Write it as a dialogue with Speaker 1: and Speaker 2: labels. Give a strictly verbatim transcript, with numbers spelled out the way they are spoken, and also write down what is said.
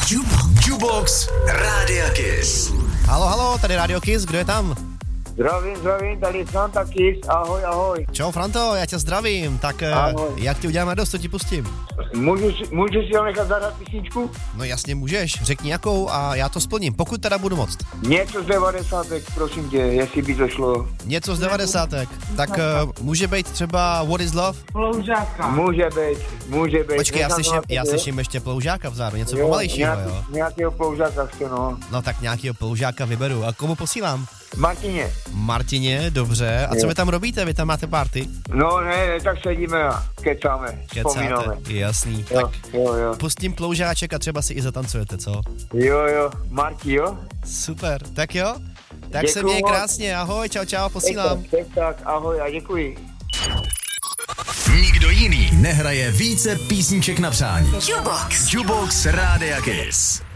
Speaker 1: Jubox. Jubox Rádia Kiss.
Speaker 2: Halo, halo, tady Radio Kiss, kdo je tam?
Speaker 3: Zdravím, zdravím, tady Franta Kiss, ahoj, ahoj.
Speaker 2: Čau Franto, já tě zdravím, tak ahoj. Jak ti uděláme dost, co ti pustím?
Speaker 3: Můžu, můžu si ho nechat zahrát písničku?
Speaker 2: No jasně můžeš, řekni jakou a já to splním, pokud teda budu moct.
Speaker 3: Něco z devadesátek, prosím tě, jestli by to šlo.
Speaker 2: Něco z devadesátek, tak uh, může být třeba What is Love?
Speaker 3: Ploužáka. Může být, může být.
Speaker 2: Počkej, já slyším, já slyším ještě Ploužáka vzadu, něco jo, pomalejšího,
Speaker 3: nějaký,
Speaker 2: jo?
Speaker 3: Nějakýho Ploužáka chce, no.
Speaker 2: No tak nějakýho Ploužáka vyberu, a komu posílám?
Speaker 3: Martině.
Speaker 2: Martině, dobře. A co vy tam robíte? Vy tam máte party?
Speaker 3: No ne, ne, tak sedíme a kecáme, vzpomínáme.
Speaker 2: Jasný.
Speaker 3: Jo,
Speaker 2: tak
Speaker 3: jo, jo.
Speaker 2: pustím Ploužáček a třeba si i zatancujete, co?
Speaker 3: Jo, jo, Marti, jo?
Speaker 2: Super, tak jo? Tak
Speaker 3: Děkuju.
Speaker 2: se měj krásně, ahoj, čau, čau, posílám.
Speaker 3: Tak, tak, ahoj a děkuji.
Speaker 1: Nikdo jiný nehraje více písniček na přání. Jubox. Jubox Rádia Kiss.